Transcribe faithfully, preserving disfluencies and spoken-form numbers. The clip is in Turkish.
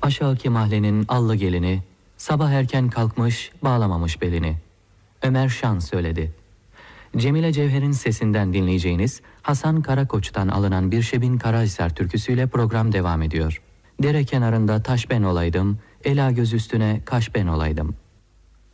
Aşağıki mahallenin allı gelini, sabah erken kalkmış, bağlamamış belini. Ömer Şan söyledi. Cemile Cevher'in sesinden dinleyeceğiniz Hasan Karakoç'tan alınan Bir Şebin Karahisar türküsüyle program devam ediyor. Dere kenarında taş ben olaydım, ela göz üstüne kaş ben olaydım.